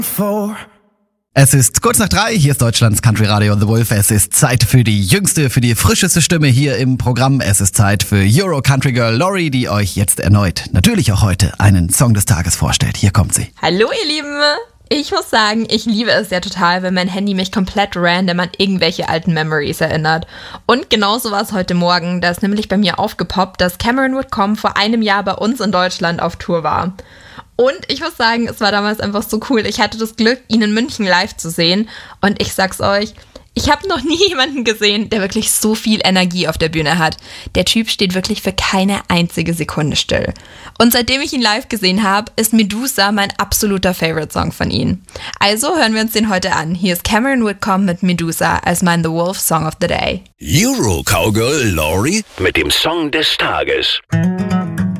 Es ist kurz nach 3, hier ist Deutschlands Country Radio The Wolf. Es ist Zeit für die jüngste, für die frischeste Stimme hier im Programm. Es ist Zeit für Euro Country Girl Lori, die euch jetzt erneut, natürlich auch heute, einen Song des Tages vorstellt. Hier kommt sie. Hallo ihr Lieben! Ich muss sagen, ich liebe es ja total, wenn mein Handy mich komplett random an irgendwelche alten Memories erinnert. Und genauso war es heute Morgen, da ist nämlich bei mir aufgepoppt, dass Cameron Whitcomb vor einem Jahr bei uns in Deutschland auf Tour war. Und ich muss sagen, es war damals einfach so cool. Ich hatte das Glück, ihn in München live zu sehen. Und ich sag's euch, ich habe noch nie jemanden gesehen, der wirklich so viel Energie auf der Bühne hat. Der Typ steht wirklich für keine einzige Sekunde still. Und seitdem ich ihn live gesehen habe, ist Medusa mein absoluter Favorite-Song von ihm. Also hören wir uns den heute an. Hier ist Cameron Whitcomb mit Medusa als mein The Wolf Song of the Day. Euro Cowgirl Lori mit dem Song des Tages.